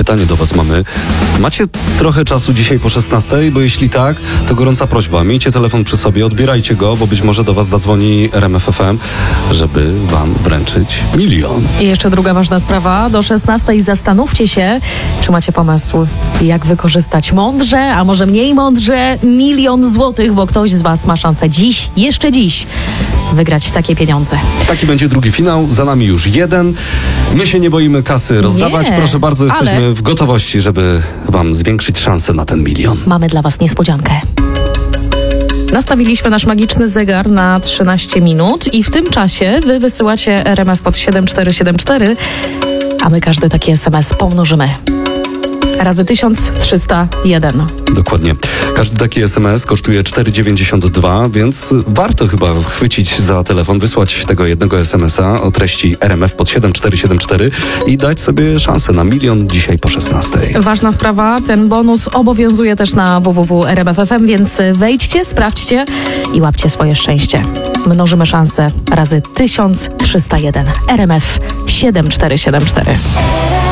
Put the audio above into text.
pytanie do was mamy. Macie trochę czasu dzisiaj po 16? Bo jeśli tak, to gorąca prośba. Miejcie telefon przy sobie, odbierajcie go, bo być może do was zadzwoni RMF FM, żeby wam wręczyć 1 000 000. I jeszcze druga ważna sprawa. Do 16 zastanówcie się, czy macie pomysł, jak wykorzystać mądrze, a może mniej mądrze 1 000 000 złotych, bo ktoś z was ma szansę dziś, jeszcze dziś, wygrać takie pieniądze. Taki będzie drugi finał, za nami już jeden. My się nie boimy kasy rozdawać. Nie, Proszę bardzo, jesteśmy ale w gotowości, żeby wam zwiększyć szansę na ten 1 000 000. mamy dla was niespodziankę. Nastawiliśmy nasz magiczny zegar na 13 minut i w tym czasie wy wysyłacie RMF pod 7474, a my każdy taki SMS pomnożymy razy 1301. Dokładnie. Każdy taki SMS kosztuje 4,92, więc warto chyba chwycić za telefon, wysłać tego jednego SMS-a o treści RMF pod 7474 i dać sobie szansę na 1 000 000 dzisiaj po 16. Ważna sprawa, ten bonus obowiązuje też na www.rmf.fm, więc wejdźcie, sprawdźcie i łapcie swoje szczęście. Mnożymy szanse razy 1301. RMF 7474.